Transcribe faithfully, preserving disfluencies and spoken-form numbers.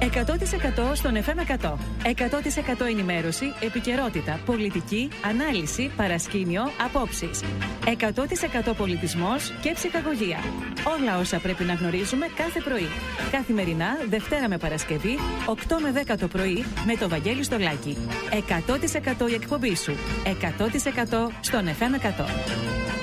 εκατό τοις εκατό στον εφ εμ εκατό. εκατό τοις εκατό ενημέρωση, επικαιρότητα, πολιτική, ανάλυση, παρασκήνιο, απόψεις. εκατό τοις εκατό πολιτισμός και ψυχαγωγία. Όλα όσα πρέπει να γνωρίζουμε κάθε πρωί. Καθημερινά, Δευτέρα με Παρασκευή, οκτώ με δέκα το πρωί, με το Βαγγέλη Στολάκη. εκατό τοις εκατό η εκπομπή σου. εκατό τοις εκατό στον εφ εμ εκατό.